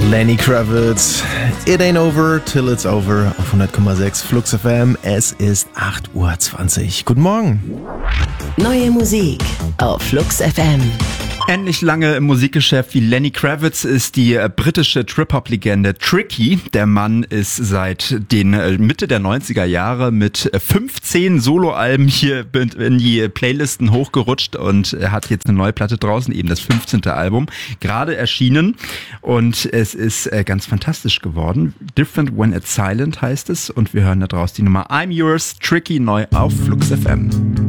Lenny Kravitz, It Ain't Over Till It's Over auf 100,6 Flux FM. Es ist 8:20 Uhr. Guten Morgen. Neue Musik auf Flux FM. Ähnlich lange im Musikgeschäft wie Lenny Kravitz ist die britische Trip-Hop-Legende Tricky. Der Mann ist seit den Mitte der 90er Jahre mit 15 Soloalben hier in die Playlisten hochgerutscht und er hat jetzt eine neue Platte draußen, eben das 15. Album, gerade erschienen und es ist ganz fantastisch geworden. Different When It's Silent heißt es und wir hören da draus die Nummer I'm Yours, Tricky, neu auf Flux FM.